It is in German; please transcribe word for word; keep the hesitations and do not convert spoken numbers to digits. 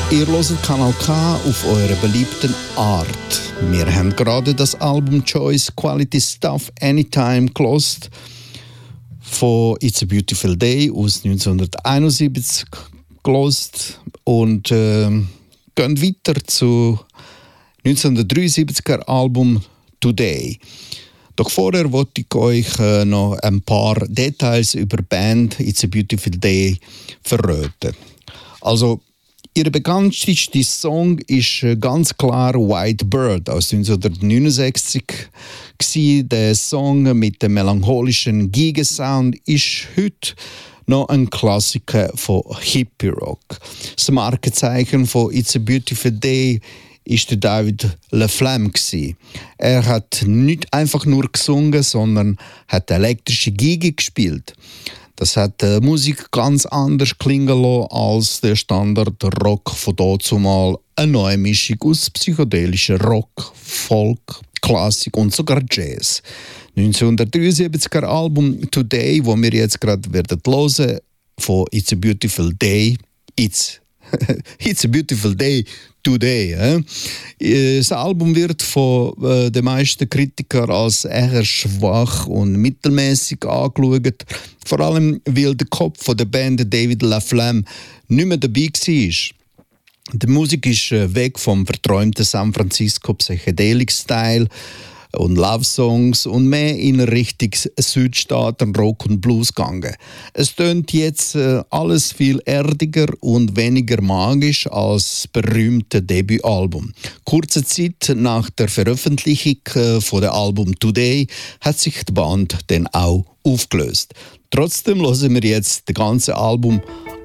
Ihr hört Kanal K auf eurer beliebten Art. Wir haben gerade das Album Choice Quality Stuff Anytime gelost von It's a Beautiful Day aus neunzehnhunderteinundsiebzig gelost und äh, gehen weiter zu neunzehnhundertdreiundsiebziger Album Today. Doch vorher wollte ich euch äh, noch ein paar Details über die Band It's a Beautiful Day verraten. Also, ihr bekanntester Song ist ganz klar White Bird aus neunzehnhundertneunundsechzig. Der Song mit dem melancholischen Giga-Sound ist heute noch ein Klassiker von Hippie Rock. Das Markenzeichen von It's a Beautiful Day ist der David LaFlamme. Er hat nicht einfach nur gesungen, sondern hat elektrische Geige gespielt. Das hat die Musik ganz anders klingen lassen als der Standard-Rock von dazumal. Eine neue Mischung aus psychedelischer Rock, Folk, Klassik und sogar Jazz. neunzehnhundertdreiundsiebziger Album Today, wo wir jetzt gerade werden hören, von It's a Beautiful Day. It's, It's a Beautiful Day Today. Eh? Das Album wird von äh, den meisten Kritikern als eher schwach und mittelmäßig angeschaut. Vor allem, weil der Kopf von der Band David LaFlamme nicht mehr dabei war. Die Musik ist weg vom verträumten San Francisco Psychedelic-Style und Love-Songs und mehr in Richtung Südstaaten, Rock und Blues gegangen. Es tönt jetzt äh, alles viel erdiger und weniger magisch als das berühmte Debütalbum. Kurze Zeit nach der Veröffentlichung äh, von dem Album Today hat sich die Band dann auch aufgelöst. Trotzdem hören wir jetzt das ganze Album